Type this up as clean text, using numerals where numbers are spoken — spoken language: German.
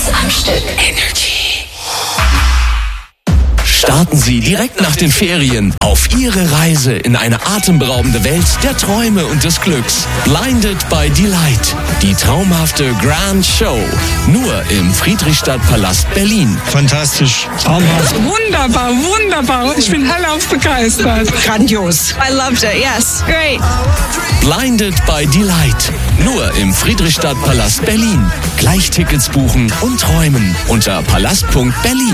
Hits am Stück. Starten Sie direkt nach den Ferien auf Ihre Reise in eine atemberaubende Welt der Träume und des Glücks. Blinded by Delight. Die traumhafte Grand Show. Nur im Friedrichstadtpalast Berlin. Fantastisch. Traumhaft. Wunderbar, wunderbar. Ich bin hellauf begeistert. Grandios. I loved it, yes. Great. Blinded by Delight. Nur im Friedrichstadtpalast Berlin. Gleich Tickets buchen und träumen unter palast.berlin.